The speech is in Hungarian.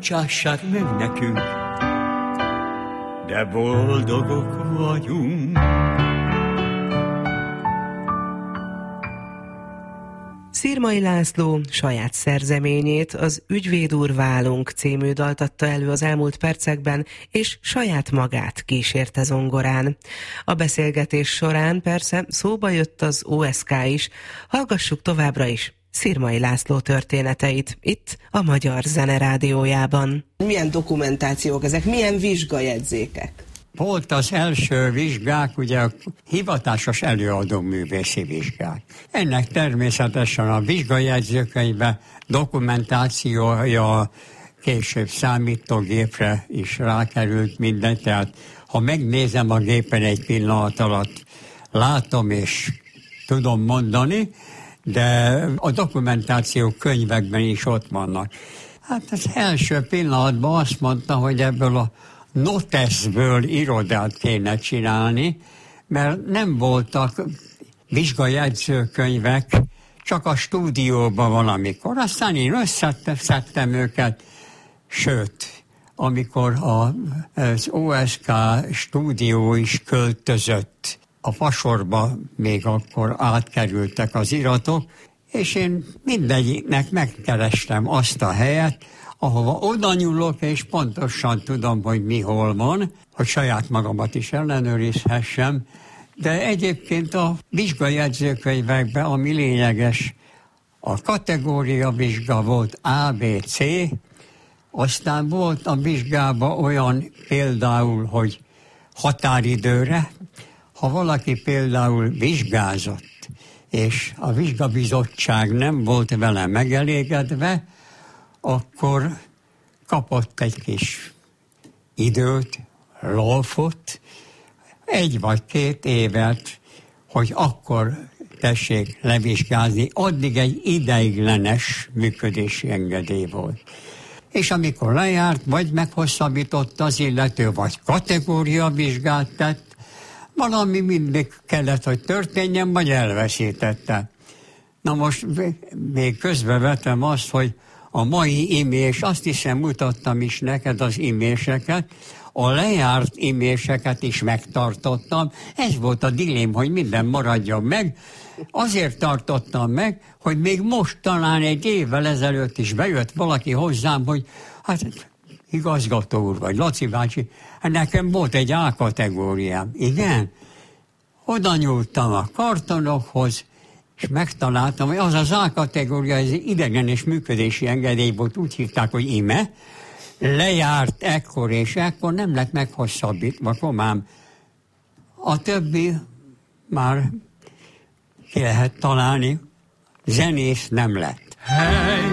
bocsássák meg nekünk, de boldogok vagyunk. Szirmai László saját szerzeményét, az Ügyvéd úr válunk című dalt adta elő az elmúlt percekben, és saját magát kísérte zongorán. A beszélgetés során persze szóba jött az OSK is, hallgassuk továbbra is Szirmai László történeteit itt a Magyar Zene Rádiójában. Milyen dokumentációk ezek, milyen vizsgajegyzékek? Volt az első vizsgák, ugye a hivatásos előadóművészi vizsgák. Ennek természetesen a vizsgajegyzőkönyvbe dokumentációja később számítógépre is rákerült minden, tehát ha megnézem a gépen egy pillanat alatt, látom és tudom mondani, de a dokumentáció könyvekben is ott vannak. Hát az első pillanatban azt mondta, hogy ebből a noteszből irodát kéne csinálni, mert nem voltak vizsgajegyzőkönyvek, csak a stúdióban valamikor. Aztán én összeszedtem őket, sőt, amikor az OSK stúdió is költözött, a Fasorba még akkor átkerültek az iratok, és én mindegyiknek megkerestem azt a helyet, ahova oda nyúlok, és pontosan tudom, hogy mi hol van, hogy saját magamat is ellenőrizhessem, de egyébként a vizsgajegyzőkönyvekben, ami lényeges, a kategória vizsga volt A, B, C, aztán volt a vizsgában olyan például, hogy határidőre, ha valaki például vizsgázott, és a vizsgabizottság nem volt vele megelégedve, akkor kapott egy kis időt, lófot, 1 vagy 2 évet, hogy akkor tessék levizsgázni. Addig egy ideiglenes működési engedély volt. És amikor lejárt, vagy meghosszabbított az illető, vagy kategóriavizsgát tett, valami mindig kellett, hogy történjen, vagy elveszítette. Na most még közbevetem azt, hogy a mai imés, azt hiszem mutattam is neked az iméseket, a lejárt iméseket is megtartottam. Ez volt a dilém, hogy minden maradjon meg. Azért tartottam meg, hogy még most talán 1 évvel ezelőtt is bejött valaki hozzám, hogy hát igazgató úr, vagy Laci bácsi, nekem volt egy A kategóriám. Igen? Oda nyúltam a kartonokhoz, és megtaláltam, hogy az A kategória, ez idegenes működési engedély volt, úgy hívták, hogy ime, lejárt ekkor és ekkor, nem lett meghosszabbítva, komám. A többi már ki lehet találni, zenész nem lett. Hey!